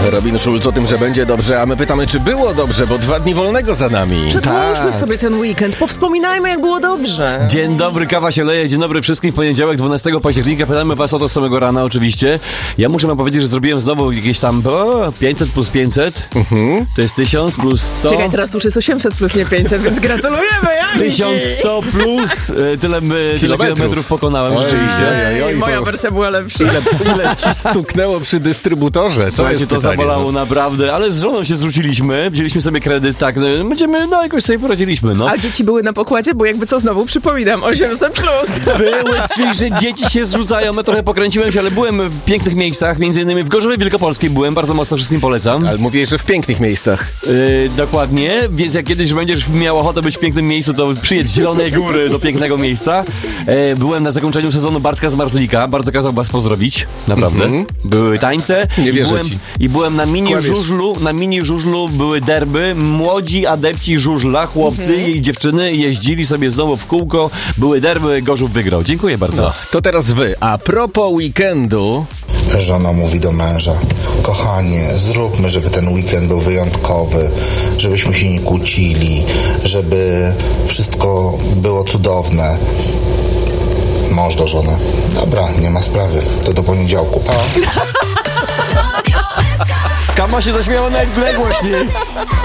Robin Schulz o tym, że będzie dobrze, a my pytamy, czy było dobrze, bo 2 dni wolnego za nami. Przedłużmy sobie ten weekend, powspominajmy, jak było dobrze. Dzień dobry, kawa się leje. Dzień dobry wszystkim. W poniedziałek, 12 października. Pytamy was o to z samego rana oczywiście. Ja muszę wam powiedzieć, że zrobiłem znowu jakieś tam 500 plus 500. To jest 1000 plus 100. Czekaj, teraz już jest 800 plus nie 500, więc gratulujemy, Janki. 1100 plus tyle kilometrów pokonałem rzeczywiście. Ej, moja wersja była lepsza. Ile ci stuknęło przy dystrybutorze? Słuchajcie, to zabolało naprawdę, ale z żoną się zwróciliśmy, wzięliśmy sobie kredyt, tak, będziemy, jakoś sobie poradziliśmy, no. A dzieci były na pokładzie, bo jakby co, znowu przypominam, 800 plus. Były, czyli że dzieci się zrzucają, ja trochę pokręciłem się, ale byłem w pięknych miejscach, między innymi w Gorzowie Wielkopolskiej byłem, bardzo mocno wszystkim polecam. Ale mówiłeś, że w pięknych miejscach. Dokładnie, więc jak kiedyś będziesz miał ochotę być w pięknym miejscu, to przyjedź z Zielonej Góry do pięknego miejsca. Byłem na zakończeniu sezonu Bartka z Marzlika, bardzo kazał was pozdrowić, naprawdę. Były tańce. Nie wierzę ci. I byłem na mini żużlu były derby, młodzi adepci żużla, chłopcy i dziewczyny jeździli sobie znowu w kółko, były derby, Gorzów wygrał. Dziękuję bardzo. No, to teraz wy. A propos weekendu... Żona mówi do męża: kochanie, zróbmy, żeby ten weekend był wyjątkowy, żebyśmy się nie kłócili, żeby wszystko było cudowne. Mąż do żony: dobra, nie ma sprawy, to do poniedziałku, pa. Kama się zaśmiała najgłośniej.